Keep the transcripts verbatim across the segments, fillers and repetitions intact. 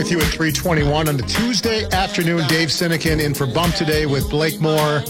With you at three twenty-one on the Tuesday afternoon. Dave Sinekin in for Bump today with Blake Moore.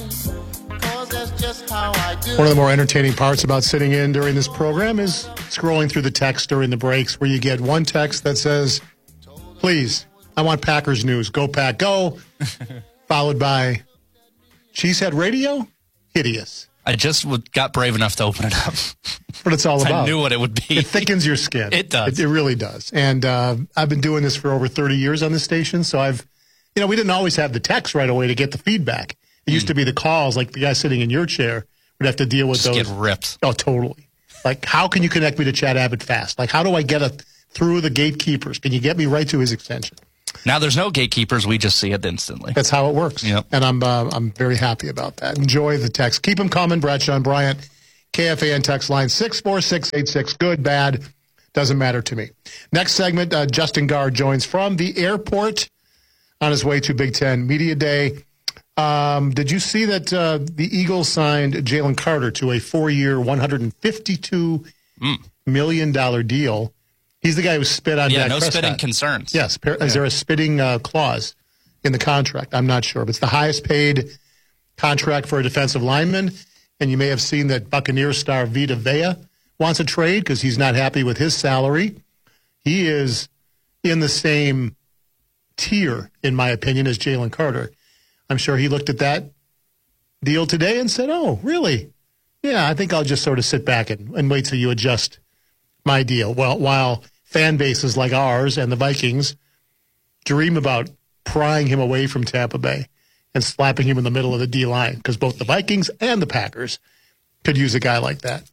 One of the more entertaining parts about sitting in during this program is scrolling through the text during the breaks where you get one text that says, please, I want Packers news. Go Pack, go. Followed by, Cheesehead Radio? Hideous. I just got brave enough to open it up. What it's all about. I knew what it would be. It thickens your skin. It does. It, it really does. And uh, I've been doing this for over thirty years on this station, so I've, you know, we didn't always have the text right away to get the feedback. It used mm. to be the calls, like the guy sitting in your chair would have to deal with just those. Get ripped. Oh, totally. Like, how can you connect me to Chad Abbott fast? Like, how do I get a, through the gatekeepers? Can you get me right to his extension? Now there's no gatekeepers. We just see it instantly. That's how it works. Yep. And I'm uh, I'm very happy about that. Enjoy the text. Keep them coming. Bradshaw and Bryant, K F A N text line six four six eight six. Good, bad, doesn't matter to me. Next segment, uh, Justin Gard joins from the airport on his way to Big Ten Media Day. Um, did you see that uh, the Eagles signed Jalen Carter to a four-year, one hundred fifty-two mm. million dollars deal? He's the guy who spit on Yeah, Dak no Prescott. spitting concerns. Yes. Is yeah. there a spitting uh, clause in the contract? I'm not sure. But it's the highest paid contract for a defensive lineman. And you may have seen that Buccaneers star Vita Vea wants a trade because he's not happy with his salary. He is in the same tier, in my opinion, as Jalen Carter. I'm sure he looked at that deal today and said, oh, really? Yeah, I think I'll just sort of sit back and, and wait till you adjust my deal. Well, while fan bases like ours and the Vikings dream about prying him away from Tampa Bay and slapping him in the middle of the D-line, because both the Vikings and the Packers could use a guy like that.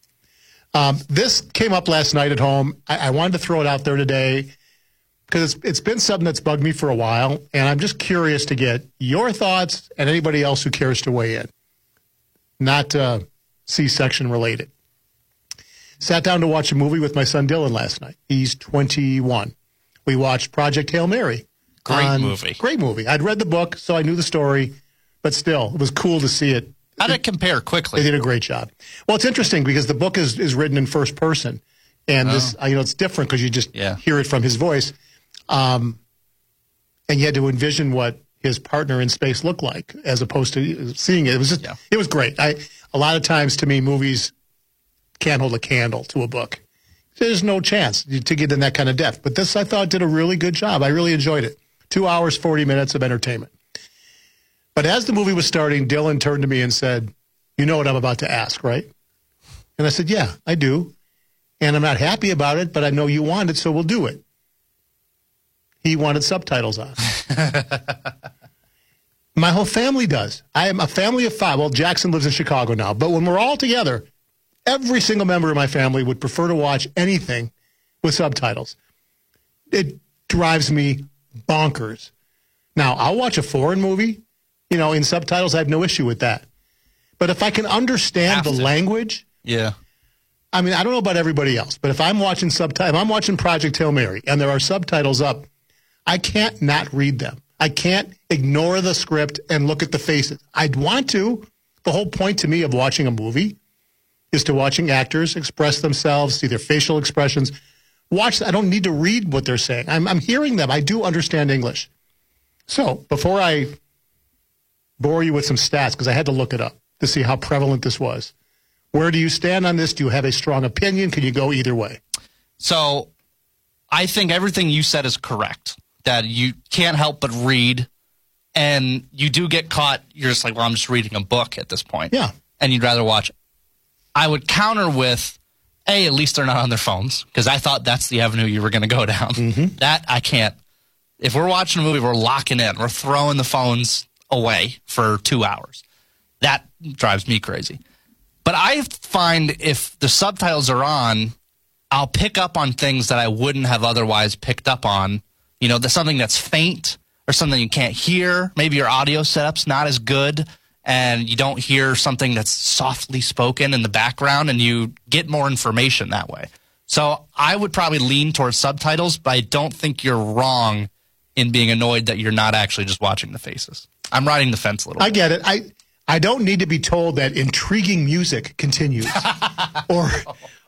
Um, this came up last night at home. I, I wanted to throw it out there today because it's, it's been something that's bugged me for a while, and I'm just curious to get your thoughts and anybody else who cares to weigh in. Not uh, C-section related. Sat down to watch a movie with my son Dylan last night. He's twenty-one. We watched Project Hail Mary. Great on, movie. Great movie. I'd read the book, so I knew the story, but still, it was cool to see it. How did it compare quickly? They did a great job. Well, it's interesting because the book is, is written in first person, and oh. this you know it's different because you just yeah. hear it from his voice, um, and you had to envision what his partner in space looked like as opposed to seeing it. It was just yeah. it was great. I a lot of times to me movies can't hold a candle to a book. There's no chance to get in that kind of depth. But this, I thought, did a really good job. I really enjoyed it. Two hours, forty minutes of entertainment. But as the movie was starting, Dylan turned to me and said, you know what I'm about to ask, right? And I said, yeah, I do. And I'm not happy about it, but I know you want it, so we'll do it. He wanted subtitles on. My whole family does. I am a family of five. Well, Jackson lives in Chicago now. But when we're all together, every single member of my family would prefer to watch anything with subtitles. It drives me bonkers. Now, I'll watch a foreign movie, you know, in subtitles. I have no issue with that. But if I can understand the language, yeah. I mean, I don't know about everybody else, but if I'm watching subtitles, if I'm watching Project Hail Mary and there are subtitles up, I can't not read them. I can't ignore the script and look at the faces. I'd want to. The whole point to me of watching a movie is to watching actors express themselves, see their facial expressions. Watch. I don't need to read what they're saying. I'm, I'm hearing them. I do understand English. So before I bore you with some stats, because I had to look it up to see how prevalent this was, where do you stand on this? Do you have a strong opinion? Can you go either way? So I think everything you said is correct, that you can't help but read, and you do get caught. You're just like, well, I'm just reading a book at this point. Yeah. And you'd rather watch. I would counter with, A, at least they're not on their phones, because I thought that's the avenue you were going to go down. Mm-hmm. That I can't. If we're watching a movie, we're locking in. We're throwing the phones away for two hours. That drives me crazy. But I find if the subtitles are on, I'll pick up on things that I wouldn't have otherwise picked up on. You know, there's something that's faint or something you can't hear. Maybe your audio setup's not as good, and you don't hear something that's softly spoken in the background, and you get more information that way. So I would probably lean towards subtitles, but I don't think you're wrong in being annoyed that you're not actually just watching the faces. I'm riding the fence a little bit. I get it. I I don't need to be told that intriguing music continues or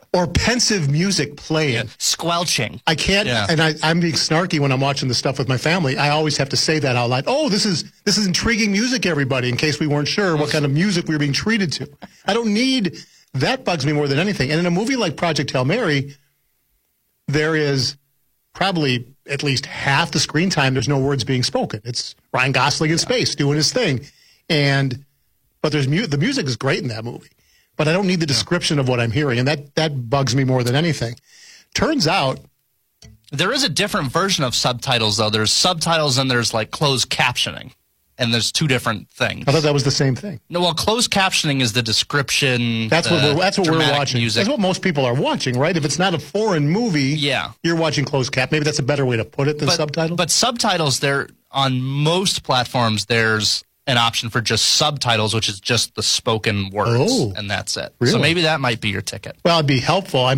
or pensive music playing. Yeah. Squelching. I can't, Yeah. and I, I'm being snarky when I'm watching the stuff with my family. I always have to say that out loud. Oh, this is this is intriguing music, everybody, in case we weren't sure what kind of music we were being treated to. I don't need, that bugs me more than anything. And in a movie like Project Hail Mary, there is probably at least half the screen time, there's no words being spoken. It's Ryan Gosling in yeah. space doing his thing. And, but there's mu- the music is great in that movie. But I don't need the description of what I'm hearing, and that, that bugs me more than anything. Turns out... There is a different version of subtitles, though. There's subtitles and there's, like, closed captioning. And there's two different things. I thought that was the same thing. No, well, closed captioning is the description, That's the what we're, that's what we're watching. Music. That's what most people are watching, right? If it's not a foreign movie, yeah. you're watching closed cap. Maybe that's a better way to put it than but, subtitles. But subtitles, there on most platforms, there's an option for just subtitles, which is just the spoken words, oh, and that's it. really? So maybe that might be your ticket. Well, it'd be helpful. I